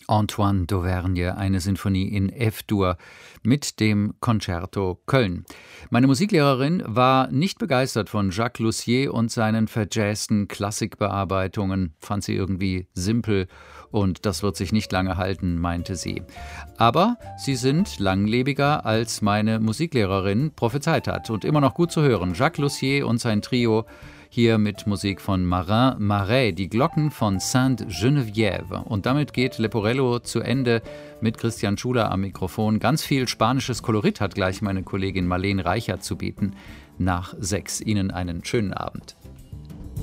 Antoine d'Auvergne, eine Sinfonie in F-Dur mit dem Concerto Köln. Meine Musiklehrerin war nicht begeistert von Jacques Lussier und seinen verjazzten Klassikbearbeitungen, fand sie irgendwie simpel und das wird sich nicht lange halten, meinte sie. Aber sie sind langlebiger, als meine Musiklehrerin prophezeit hat und immer noch gut zu hören. Jacques Lussier und sein Trio, hier mit Musik von Marin Marais, die Glocken von Sainte-Geneviève. Und damit geht Leporello zu Ende mit Christian Schuler am Mikrofon. Ganz viel spanisches Kolorit hat gleich meine Kollegin Marlene Reichert zu bieten. Nach 6 Ihnen einen schönen Abend.